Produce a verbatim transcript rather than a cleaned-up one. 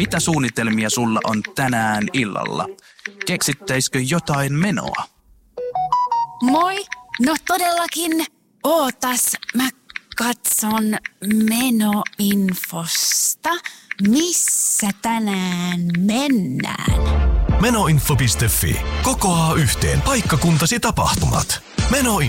Mitä suunnitelmia sulla on tänään illalla? Keksittäisikö jotain menoa? Moi! No todellakin. Ootas, mä katson menoinfosta. Missä tänään mennään? Menoinfo piste fi kokoaa yhteen paikkakuntasi tapahtumat. Menoinfo.